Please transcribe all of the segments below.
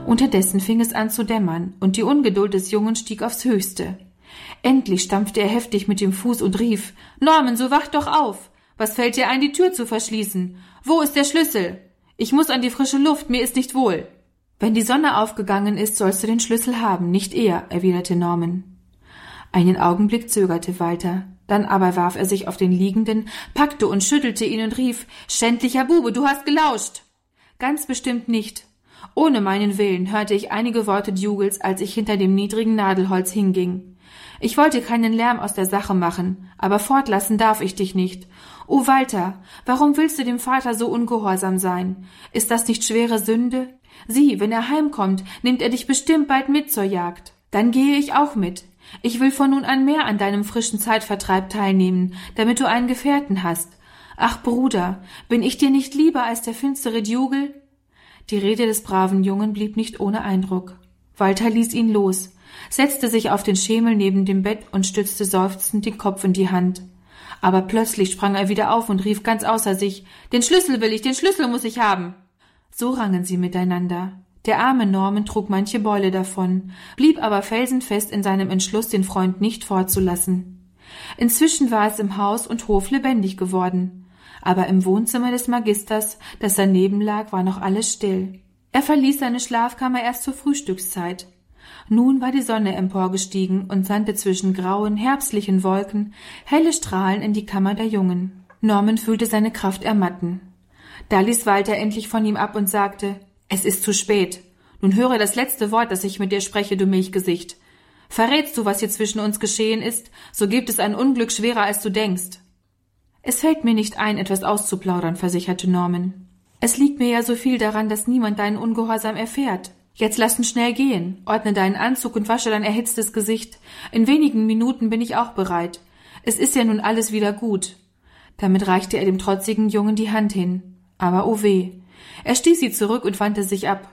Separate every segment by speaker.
Speaker 1: Unterdessen fing es an zu dämmern, und die Ungeduld des Jungen stieg aufs Höchste. Endlich stampfte er heftig mit dem Fuß und rief: »Norman, so wach doch auf! Was fällt dir ein, die Tür zu verschließen? Wo ist der Schlüssel? Ich muss an die frische Luft, mir ist nicht wohl.« »Wenn die Sonne aufgegangen ist, sollst du den Schlüssel haben, nicht eher«, erwiderte Norman. Einen Augenblick zögerte Walter, dann aber warf er sich auf den Liegenden, packte und schüttelte ihn und rief: »Schändlicher Bube, du hast gelauscht!« »Ganz bestimmt nicht. Ohne meinen Willen hörte ich einige Worte Dugals, als ich hinter dem niedrigen Nadelholz hinging. Ich wollte keinen Lärm aus der Sache machen, aber fortlassen darf ich dich nicht. O Walter, warum willst du dem Vater so ungehorsam sein? Ist das nicht schwere Sünde? Sieh, wenn er heimkommt, nimmt er dich bestimmt bald mit zur Jagd. Dann gehe ich auch mit. Ich will von nun an mehr an deinem frischen Zeitvertreib teilnehmen, damit du einen Gefährten hast. Ach, Bruder, bin ich dir nicht lieber als der finstere Dougal?« Die Rede des braven Jungen blieb nicht ohne Eindruck. Walter ließ ihn los, setzte sich auf den Schemel neben dem Bett und stützte seufzend den Kopf in die Hand. Aber plötzlich sprang er wieder auf und rief ganz außer sich: »Den Schlüssel will ich, den Schlüssel muss ich haben!« So rangen sie miteinander. Der arme Norman trug manche Beule davon, blieb aber felsenfest in seinem Entschluss, den Freund nicht fortzulassen. Inzwischen war es im Haus und Hof lebendig geworden, aber im Wohnzimmer des Magisters, das daneben lag, war noch alles still. Er verließ seine Schlafkammer erst zur Frühstückszeit. Nun war die Sonne emporgestiegen und sandte zwischen grauen, herbstlichen Wolken helle Strahlen in die Kammer der Jungen. Norman fühlte seine Kraft ermatten. Da ließ Walter endlich von ihm ab und sagte: »Es ist zu spät. Nun höre das letzte Wort, das ich mit dir spreche, du Milchgesicht. Verrätst du, was hier zwischen uns geschehen ist, so gibt es ein Unglück schwerer, als du denkst.« »Es fällt mir nicht ein, etwas auszuplaudern«, versicherte Norman. »Es liegt mir ja so viel daran, dass niemand deinen Ungehorsam erfährt. Jetzt lass uns schnell gehen, ordne deinen Anzug und wasche dein erhitztes Gesicht. In wenigen Minuten bin ich auch bereit. Es ist ja nun alles wieder gut.« Damit reichte er dem trotzigen Jungen die Hand hin. Aber oh weh, er stieß sie zurück und wandte sich ab.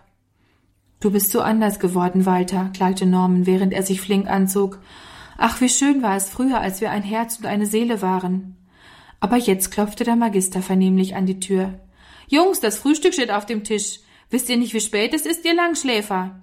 Speaker 1: »Du bist so anders geworden, Walter«, klagte Norman, während er sich flink anzog. »Ach, wie schön war es früher, als wir ein Herz und eine Seele waren.« Aber jetzt klopfte der Magister vernehmlich an die Tür. »Jungs, das Frühstück steht auf dem Tisch. Wisst ihr nicht, wie spät es ist, ihr Langschläfer?«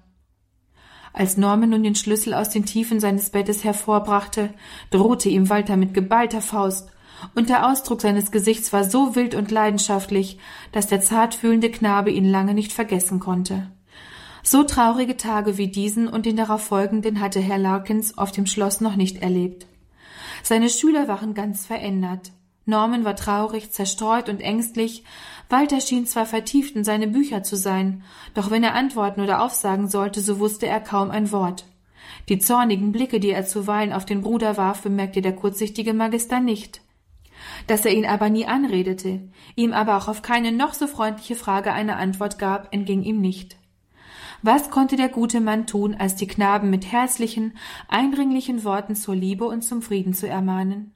Speaker 1: Als Norman nun den Schlüssel aus den Tiefen seines Bettes hervorbrachte, drohte ihm Walter mit geballter Faust, und der Ausdruck seines Gesichts war so wild und leidenschaftlich, dass der zartfühlende Knabe ihn lange nicht vergessen konnte. So traurige Tage wie diesen und den darauf folgenden hatte Herr Larkins auf dem Schloss noch nicht erlebt. Seine Schüler waren ganz verändert. Norman war traurig, zerstreut und ängstlich. Walter schien zwar vertieft in seine Bücher zu sein, doch wenn er antworten oder aufsagen sollte, so wusste er kaum ein Wort. Die zornigen Blicke, die er zuweilen auf den Bruder warf, bemerkte der kurzsichtige Magister nicht. Dass er ihn aber nie anredete, ihm aber auch auf keine noch so freundliche Frage eine Antwort gab, entging ihm nicht. Was konnte der gute Mann tun, als die Knaben mit herzlichen, eindringlichen Worten zur Liebe und zum Frieden zu ermahnen?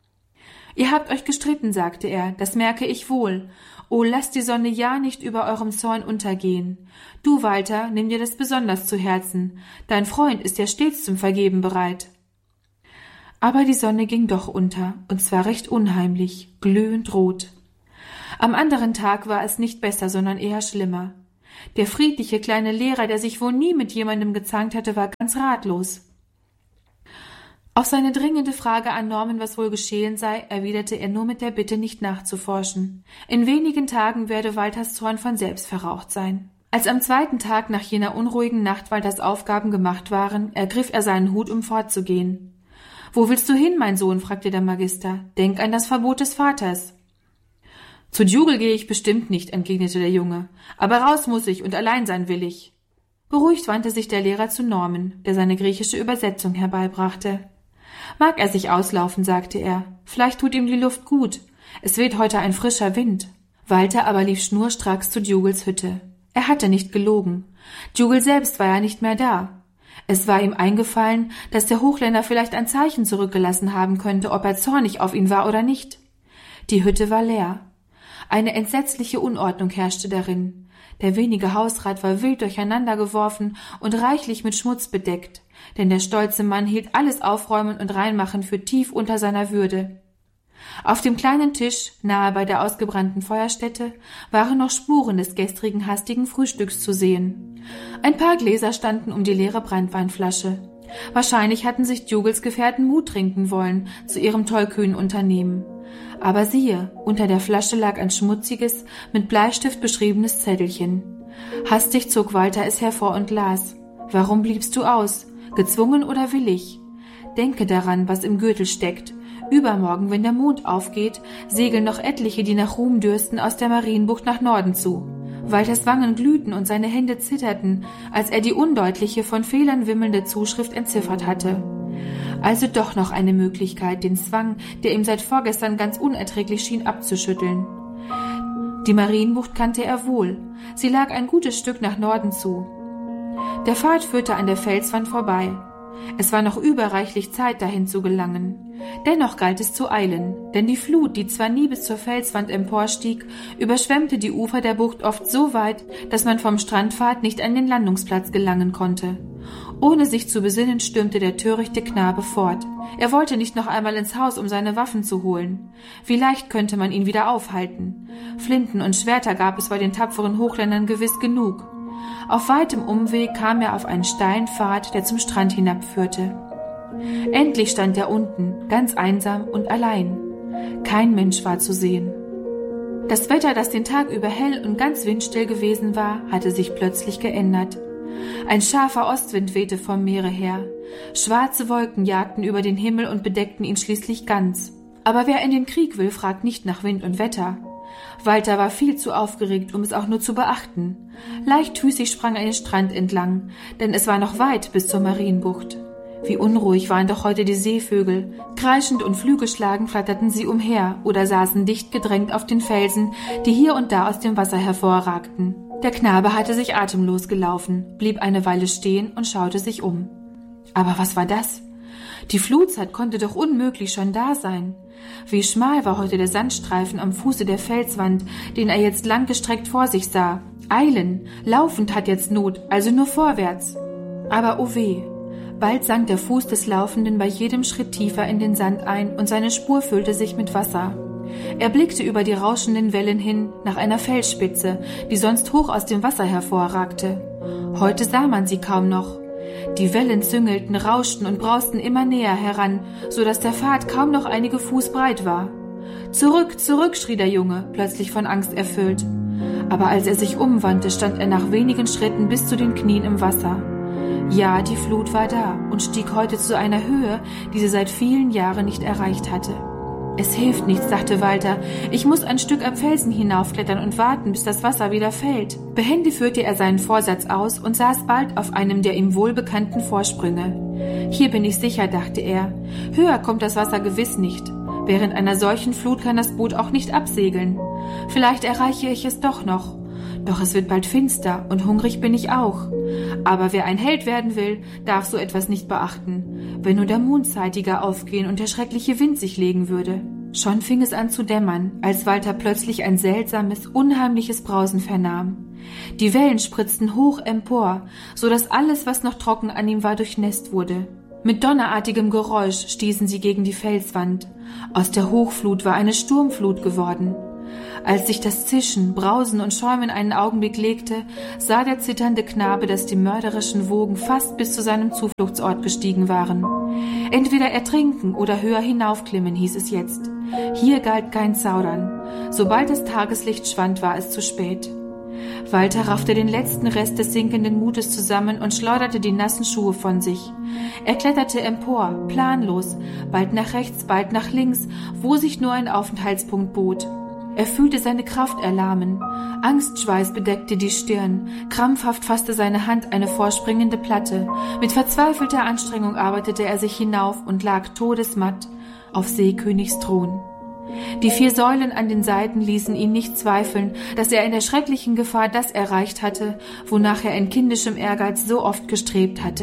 Speaker 1: »Ihr habt euch gestritten«, sagte er, »das merke ich wohl. Oh, lasst die Sonne ja nicht über eurem Zorn untergehen. Du, Walter, nimm dir das besonders zu Herzen. Dein Freund ist ja stets zum Vergeben bereit.« Aber die Sonne ging doch unter, und zwar recht unheimlich, glühend rot. Am anderen Tag war es nicht besser, sondern eher schlimmer. Der friedliche kleine Lehrer, der sich wohl nie mit jemandem gezankt hatte, war ganz ratlos. Auf seine dringende Frage an Norman, was wohl geschehen sei, erwiderte er nur mit der Bitte, nicht nachzuforschen. In wenigen Tagen werde Walters Zorn von selbst verraucht sein. Als am zweiten Tag nach jener unruhigen Nacht Walters Aufgaben gemacht waren, ergriff er seinen Hut, um fortzugehen. »Wo willst du hin, mein Sohn?« fragte der Magister. »Denk an das Verbot des Vaters.« »Zu Dougal gehe ich bestimmt nicht«, entgegnete der Junge. »Aber raus muss ich und allein sein will ich.« Beruhigt wandte sich der Lehrer zu Norman, der seine griechische Übersetzung herbeibrachte. »Mag er sich auslaufen«, sagte er. »Vielleicht tut ihm die Luft gut. Es weht heute ein frischer Wind.« Walter aber lief schnurstracks zu Dougals Hütte. Er hatte nicht gelogen. Dougal selbst war ja nicht mehr da. Es war ihm eingefallen, dass der Hochländer vielleicht ein Zeichen zurückgelassen haben könnte, ob er zornig auf ihn war oder nicht. Die Hütte war leer. Eine entsetzliche Unordnung herrschte darin. Der wenige Hausrat war wild durcheinander geworfen und reichlich mit Schmutz bedeckt, denn der stolze Mann hielt alles Aufräumen und Reinmachen für tief unter seiner Würde. Auf dem kleinen Tisch, nahe bei der ausgebrannten Feuerstätte, waren noch Spuren des gestrigen hastigen Frühstücks zu sehen. Ein paar Gläser standen um die leere Branntweinflasche. Wahrscheinlich hatten sich Dougalls Gefährten Mut trinken wollen zu ihrem tollkühnen Unternehmen. Aber siehe, unter der Flasche lag ein schmutziges, mit Bleistift beschriebenes Zettelchen. Hastig zog Walter es hervor und las. »Warum bliebst du aus? Gezwungen oder willig? Denke daran, was im Gürtel steckt. Übermorgen, wenn der Mond aufgeht, segeln noch etliche, die nach Ruhm dürsten, aus der Marienbucht nach Norden zu.« Walters Wangen glühten und seine Hände zitterten, als er die undeutliche, von Fehlern wimmelnde Zuschrift entziffert hatte. Also doch noch eine Möglichkeit, den Zwang, der ihm seit vorgestern ganz unerträglich schien, abzuschütteln. Die Marienbucht kannte er wohl. Sie lag ein gutes Stück nach Norden zu. Der Pfad führte an der Felswand vorbei. Es war noch überreichlich Zeit, dahin zu gelangen. Dennoch galt es zu eilen, denn die Flut, die zwar nie bis zur Felswand emporstieg, überschwemmte die Ufer der Bucht oft so weit, dass man vom Strandpfad nicht an den Landungsplatz gelangen konnte. Ohne sich zu besinnen, stürmte der törichte Knabe fort. Er wollte nicht noch einmal ins Haus, um seine Waffen zu holen. Wie leicht könnte man ihn wieder aufhalten. Flinten und Schwerter gab es bei den tapferen Hochländern gewiss genug. Auf weitem Umweg kam er auf einen steilen Pfad, der zum Strand hinabführte. Endlich stand er unten, ganz einsam und allein. Kein Mensch war zu sehen. Das Wetter, das den Tag über hell und ganz windstill gewesen war, hatte sich plötzlich geändert. Ein scharfer Ostwind wehte vom Meere her. Schwarze Wolken jagten über den Himmel und bedeckten ihn schließlich ganz. Aber wer in den Krieg will, fragt nicht nach Wind und Wetter. Walter war viel zu aufgeregt, um es auch nur zu beachten. Leichtfüßig sprang er den Strand entlang, denn es war noch weit bis zur Marienbucht. Wie unruhig waren doch heute die Seevögel. Kreischend und flügelschlagend flatterten sie umher oder saßen dicht gedrängt auf den Felsen, die hier und da aus dem Wasser hervorragten. Der Knabe hatte sich atemlos gelaufen, blieb eine Weile stehen und schaute sich um. Aber was war das? Die Flutzeit konnte doch unmöglich schon da sein. Wie schmal war heute der Sandstreifen am Fuße der Felswand, den er jetzt langgestreckt vor sich sah. Eilen, laufend hat jetzt Not, also nur vorwärts. Aber oh weh, bald sank der Fuß des Laufenden bei jedem Schritt tiefer in den Sand ein und seine Spur füllte sich mit Wasser. Er blickte über die rauschenden Wellen hin nach einer Felsspitze, die sonst hoch aus dem Wasser hervorragte. Heute sah man sie kaum noch. Die Wellen züngelten, rauschten und brausten immer näher heran, so dass der Pfad kaum noch einige Fuß breit war. »Zurück, zurück«, schrie der Junge, plötzlich von Angst erfüllt. Aber als er sich umwandte, stand er nach wenigen Schritten bis zu den Knien im Wasser. Ja, die Flut war da und stieg heute zu einer Höhe, die sie seit vielen Jahren nicht erreicht hatte. »Es hilft nichts«, dachte Walter, »ich muss ein Stück am Felsen hinaufklettern und warten, bis das Wasser wieder fällt.« Behende führte er seinen Vorsatz aus und saß bald auf einem der ihm wohlbekannten Vorsprünge. »Hier bin ich sicher«, dachte er, »höher kommt das Wasser gewiss nicht. Während einer solchen Flut kann das Boot auch nicht absegeln. Vielleicht erreiche ich es doch noch. Doch es wird bald finster und hungrig bin ich auch. Aber wer ein Held werden will, darf so etwas nicht beachten. Wenn nur der Mond zeitiger aufgehen und der schreckliche Wind sich legen würde.« Schon fing es an zu dämmern, als Walter plötzlich ein seltsames, unheimliches Brausen vernahm. Die Wellen spritzten hoch empor, so dass alles, was noch trocken an ihm war, durchnässt wurde. Mit donnerartigem Geräusch stießen sie gegen die Felswand. Aus der Hochflut war eine Sturmflut geworden. Als sich das Zischen, Brausen und Schäumen einen Augenblick legte, sah der zitternde Knabe, dass die mörderischen Wogen fast bis zu seinem Zufluchtsort gestiegen waren. Entweder ertrinken oder höher hinaufklimmen, hieß es jetzt. Hier galt kein Zaudern. Sobald das Tageslicht schwand, war es zu spät. Walter raffte den letzten Rest des sinkenden Mutes zusammen und schleuderte die nassen Schuhe von sich. Er kletterte empor, planlos, bald nach rechts, bald nach links, wo sich nur ein Aufenthaltspunkt bot. Er fühlte seine Kraft erlahmen. Angstschweiß bedeckte die Stirn. Krampfhaft fasste seine Hand eine vorspringende Platte. Mit verzweifelter Anstrengung arbeitete er sich hinauf und lag todesmatt auf Seekönigs Thron. Die 4 Säulen an den Seiten ließen ihn nicht zweifeln, dass er in der schrecklichen Gefahr das erreicht hatte, wonach er in kindischem Ehrgeiz so oft gestrebt hatte.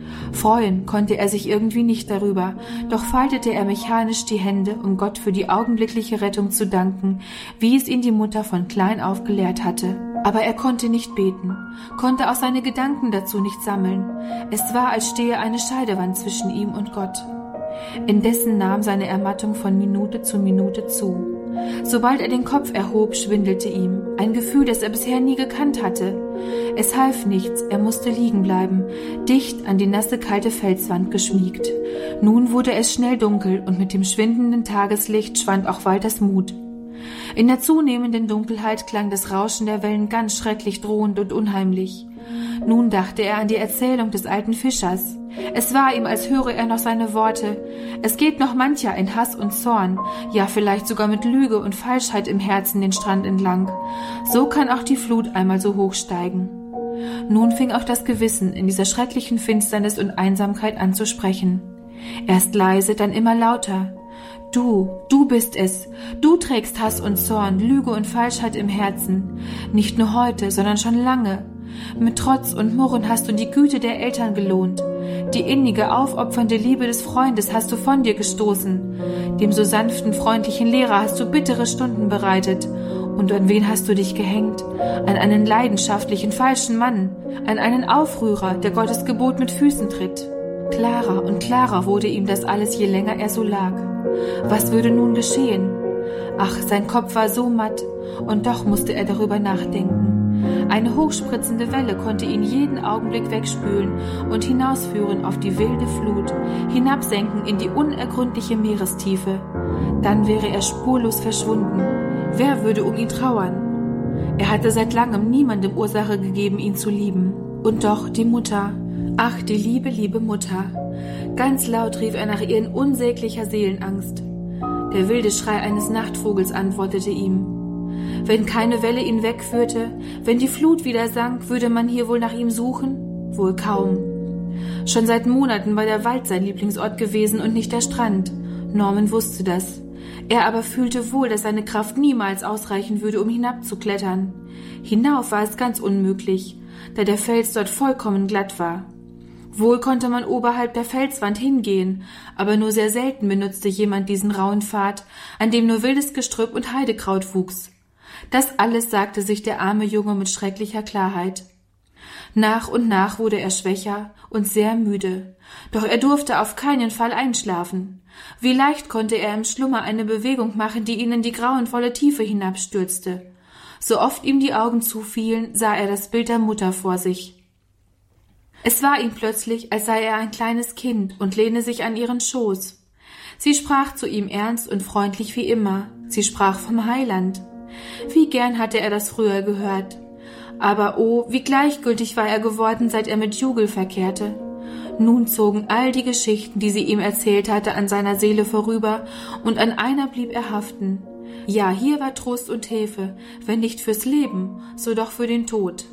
Speaker 1: Freuen konnte er sich irgendwie nicht darüber, doch faltete er mechanisch die Hände, um Gott für die augenblickliche Rettung zu danken, wie es ihn die Mutter von klein auf gelehrt hatte. Aber er konnte nicht beten, konnte auch seine Gedanken dazu nicht sammeln. Es war, als stehe eine Scheidewand zwischen ihm und Gott. Indessen nahm seine Ermattung von Minute zu Minute zu. Sobald er den Kopf erhob, schwindelte ihm, ein Gefühl, das er bisher nie gekannt hatte. Es half nichts, er musste liegen bleiben, dicht an die nasse, kalte Felswand geschmiegt. Nun wurde es schnell dunkel und mit dem schwindenden Tageslicht schwand auch Walters Mut. In der zunehmenden Dunkelheit klang das Rauschen der Wellen ganz schrecklich drohend und unheimlich. Nun dachte er an die Erzählung des alten Fischers. Es war ihm, als höre er noch seine Worte. Es geht noch mancher in Hass und Zorn, ja vielleicht sogar mit Lüge und Falschheit im Herzen den Strand entlang. So kann auch die Flut einmal so hoch steigen. Nun fing auch das Gewissen in dieser schrecklichen Finsternis und Einsamkeit an zu sprechen. Erst leise, dann immer lauter. Du bist es. Du trägst Hass und Zorn, Lüge und Falschheit im Herzen. Nicht nur heute, sondern schon lange. Mit Trotz und Murren hast du die Güte der Eltern gelohnt. Die innige, aufopfernde Liebe des Freundes hast du von dir gestoßen. Dem so sanften, freundlichen Lehrer hast du bittere Stunden bereitet. Und an wen hast du dich gehängt? An einen leidenschaftlichen, falschen Mann. An einen Aufrührer, der Gottes Gebot mit Füßen tritt. Klarer und klarer wurde ihm das alles, je länger er so lag. Was würde nun geschehen? Ach, sein Kopf war so matt, und doch musste er darüber nachdenken. Eine hochspritzende Welle konnte ihn jeden Augenblick wegspülen und hinausführen auf die wilde Flut, hinabsenken in die unergründliche Meerestiefe. Dann wäre er spurlos verschwunden. Wer würde um ihn trauern? Er hatte seit langem niemandem Ursache gegeben, ihn zu lieben. Und doch die Mutter. Ach, die liebe, liebe Mutter. Ganz laut rief er nach ihr in unsäglicher Seelenangst. Der wilde Schrei eines Nachtvogels antwortete ihm. Wenn keine Welle ihn wegführte, wenn die Flut wieder sank, würde man hier wohl nach ihm suchen? Wohl kaum. Schon seit Monaten war der Wald sein Lieblingsort gewesen und nicht der Strand. Norman wusste das. Er aber fühlte wohl, dass seine Kraft niemals ausreichen würde, um hinabzuklettern. Hinauf war es ganz unmöglich, da der Fels dort vollkommen glatt war. Wohl konnte man oberhalb der Felswand hingehen, aber nur sehr selten benutzte jemand diesen rauen Pfad, an dem nur wildes Gestrüpp und Heidekraut wuchs. Das alles sagte sich der arme Junge mit schrecklicher Klarheit. Nach und nach wurde er schwächer und sehr müde, doch er durfte auf keinen Fall einschlafen. Wie leicht konnte er im Schlummer eine Bewegung machen, die ihn in die grauenvolle Tiefe hinabstürzte. So oft ihm die Augen zufielen, sah er das Bild der Mutter vor sich. Es war ihm plötzlich, als sei er ein kleines Kind und lehne sich an ihren Schoß. Sie sprach zu ihm ernst und freundlich wie immer. Sie sprach vom Heiland. Wie gern hatte er das früher gehört. Aber oh, wie gleichgültig war er geworden, seit er mit Jugel verkehrte. Nun zogen all die Geschichten, die sie ihm erzählt hatte, an seiner Seele vorüber, und an einer blieb er haften. Ja, hier war Trost und Hilfe, wenn nicht fürs Leben, so doch für den Tod.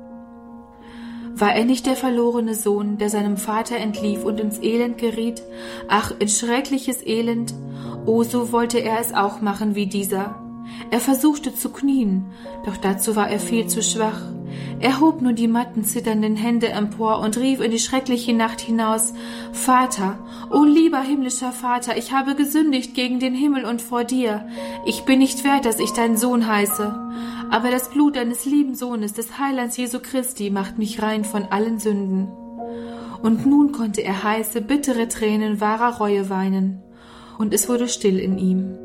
Speaker 1: War er nicht der verlorene Sohn, der seinem Vater entlief und ins Elend geriet? Ach, in schreckliches Elend! Oh, so wollte er es auch machen wie dieser. Er versuchte zu knien, doch dazu war er viel zu schwach. Er hob nur die matten, zitternden Hände empor und rief in die schreckliche Nacht hinaus: Vater, o lieber himmlischer Vater, ich habe gesündigt gegen den Himmel und vor dir. Ich bin nicht wert, dass ich dein Sohn heiße. Aber das Blut deines lieben Sohnes, des Heilands Jesu Christi, macht mich rein von allen Sünden. Und nun konnte er heiße, bittere Tränen wahrer Reue weinen. Und es wurde still in ihm.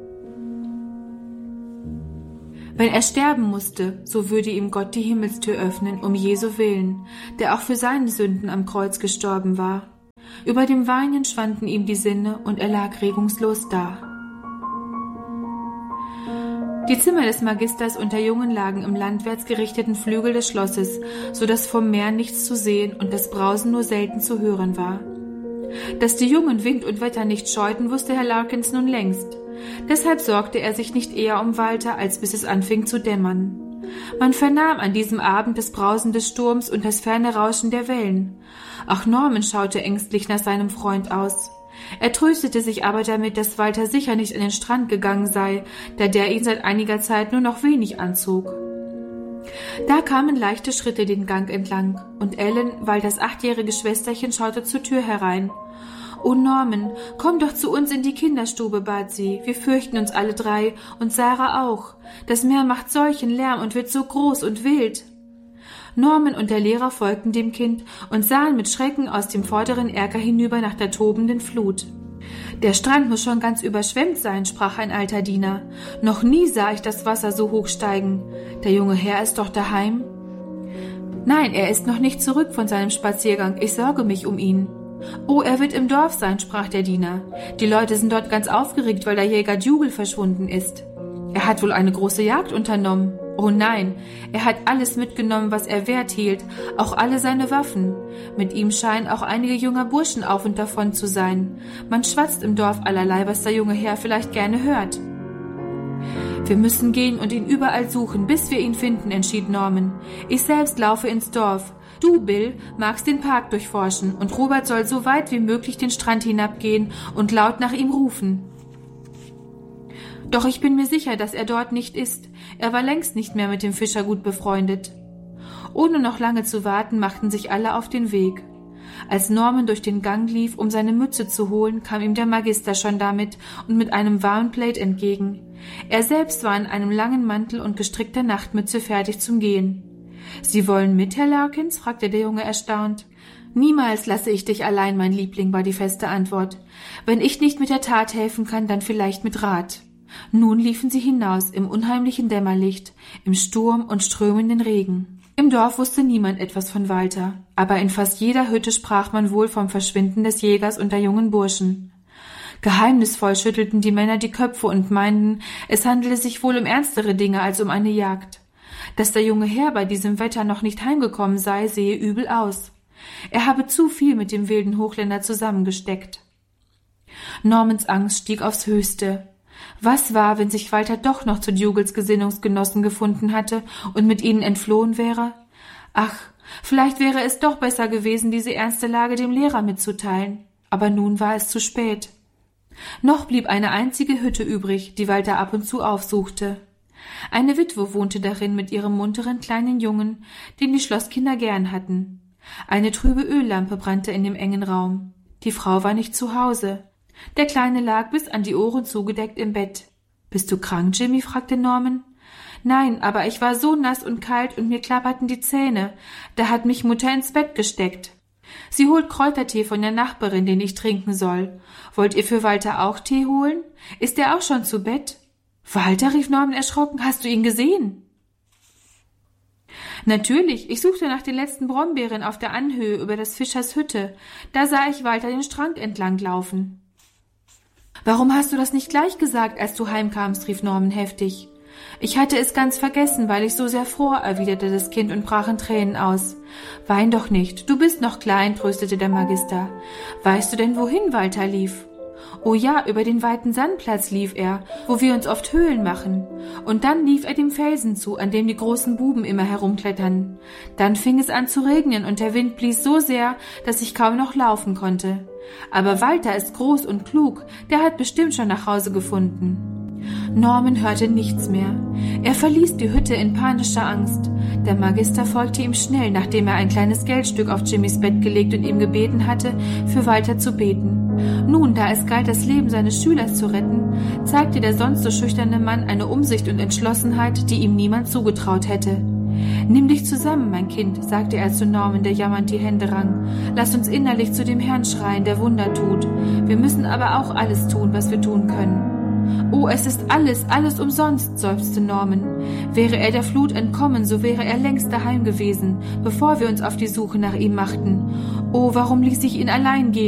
Speaker 1: Wenn er sterben musste, so würde ihm Gott die Himmelstür öffnen, um Jesu willen, der auch für seine Sünden am Kreuz gestorben war. Über dem Weinen schwanden ihm die Sinne und er lag regungslos da. Die Zimmer des Magisters und der Jungen lagen im landwärts gerichteten Flügel des Schlosses, so dass vom Meer nichts zu sehen und das Brausen nur selten zu hören war. Dass die Jungen Wind und Wetter nicht scheuten, wusste Herr Larkins nun längst. Deshalb sorgte er sich nicht eher um Walter, als bis es anfing zu dämmern. Man vernahm an diesem Abend das Brausen des Sturms und das ferne Rauschen der Wellen. Auch Norman schaute ängstlich nach seinem Freund aus. Er tröstete sich aber damit, dass Walter sicher nicht an den Strand gegangen sei, da der ihn seit einiger Zeit nur noch wenig anzog. Da kamen leichte Schritte den Gang entlang, und Ellen, Walters 8-jährige Schwesterchen, schaute zur Tür herein. »Oh Norman, komm doch zu uns in die Kinderstube«, bat sie. »Wir fürchten uns alle drei, und Sarah auch. Das Meer macht solchen Lärm und wird so groß und wild.« Norman und der Lehrer folgten dem Kind und sahen mit Schrecken aus dem vorderen Erker hinüber nach der tobenden Flut. Der Strand muss schon ganz überschwemmt sein, sprach ein alter Diener. Noch nie sah ich das Wasser so hoch steigen. Der junge Herr ist doch daheim? Nein, er ist noch nicht zurück von seinem Spaziergang. Ich sorge mich um ihn. Oh, er wird im Dorf sein, sprach der Diener. Die Leute sind dort ganz aufgeregt, weil der Jäger Dougal verschwunden ist. Er hat wohl eine große Jagd unternommen. Oh nein, er hat alles mitgenommen, was er wert hielt, auch alle seine Waffen. Mit ihm scheinen auch einige junger Burschen auf und davon zu sein. Man schwatzt im Dorf allerlei, was der junge Herr vielleicht gerne hört. Wir müssen gehen und ihn überall suchen, bis wir ihn finden, entschied Norman. Ich selbst laufe ins Dorf. Du, Bill, magst den Park durchforschen und Robert soll so weit wie möglich den Strand hinabgehen und laut nach ihm rufen. Doch ich bin mir sicher, dass er dort nicht ist. Er war längst nicht mehr mit dem Fischer gut befreundet. Ohne noch lange zu warten, machten sich alle auf den Weg. Als Norman durch den Gang lief, um seine Mütze zu holen, kam ihm der Magister schon damit und mit einem warmen Plaid entgegen. Er selbst war in einem langen Mantel und gestrickter Nachtmütze fertig zum Gehen. »Sie wollen mit, Herr Larkins?« fragte der Junge erstaunt. »Niemals lasse ich dich allein, mein Liebling«, war die feste Antwort. »Wenn ich nicht mit der Tat helfen kann, dann vielleicht mit Rat.« Nun liefen sie hinaus im unheimlichen Dämmerlicht, im Sturm und strömenden Regen. Im Dorf wusste niemand etwas von Walter, aber in fast jeder Hütte sprach man wohl vom Verschwinden des Jägers und der jungen Burschen. Geheimnisvoll schüttelten die Männer die Köpfe und meinten, es handele sich wohl um ernstere Dinge als um eine Jagd. Dass der junge Herr bei diesem Wetter noch nicht heimgekommen sei, sehe übel aus. Er habe zu viel mit dem wilden Hochländer zusammengesteckt. Normans Angst stieg aufs Höchste. Was war, wenn sich Walter doch noch zu Dougals Gesinnungsgenossen gefunden hatte und mit ihnen entflohen wäre? Ach, vielleicht wäre es doch besser gewesen, diese ernste Lage dem Lehrer mitzuteilen. Aber nun war es zu spät. Noch blieb eine einzige Hütte übrig, die Walter ab und zu aufsuchte. Eine Witwe wohnte darin mit ihrem munteren kleinen Jungen, den die Schlosskinder gern hatten. Eine trübe Öllampe brannte in dem engen Raum. Die Frau war nicht zu Hause. Der Kleine lag bis an die Ohren zugedeckt im Bett. »Bist du krank, Jimmy?« fragte Norman. »Nein, aber ich war so nass und kalt und mir klapperten die Zähne. Da hat mich Mutter ins Bett gesteckt. Sie holt Kräutertee von der Nachbarin, den ich trinken soll. Wollt ihr für Walter auch Tee holen? Ist er auch schon zu Bett?« »Walter«, rief Norman erschrocken, »hast du ihn gesehen?« »Natürlich, ich suchte nach den letzten Brombeeren auf der Anhöhe über des Fischers Hütte. Da sah ich Walter den Strand entlang laufen.« »Warum hast du das nicht gleich gesagt, als du heimkamst?« rief Norman heftig. »Ich hatte es ganz vergessen, weil ich so sehr fror«, erwiderte das Kind und brach in Tränen aus. »Wein doch nicht, du bist noch klein«, tröstete der Magister. »Weißt du denn, wohin Walter lief?« »Oh ja, über den weiten Sandplatz lief er, wo wir uns oft Höhlen machen. Und dann lief er dem Felsen zu, an dem die großen Buben immer herumklettern. Dann fing es an zu regnen und der Wind blies so sehr, dass ich kaum noch laufen konnte. Aber Walter ist groß und klug, der hat bestimmt schon nach Hause gefunden.« Norman hörte nichts mehr. Er verließ die Hütte in panischer Angst. Der Magister folgte ihm schnell, nachdem er ein kleines Geldstück auf Jimmys Bett gelegt und ihm gebeten hatte, für Walter zu beten. Nun, da es galt, das Leben seines Schülers zu retten, zeigte der sonst so schüchterne Mann eine Umsicht und Entschlossenheit, die ihm niemand zugetraut hätte. »Nimm dich zusammen, mein Kind«, sagte er zu Norman, der jammernd die Hände rang. »Lass uns innerlich zu dem Herrn schreien, der Wunder tut. Wir müssen aber auch alles tun, was wir tun können.« »Oh, es ist alles umsonst«, seufzte Norman. »Wäre er der Flut entkommen, so wäre er längst daheim gewesen, bevor wir uns auf die Suche nach ihm machten. Oh, warum ließ ich ihn allein gehen?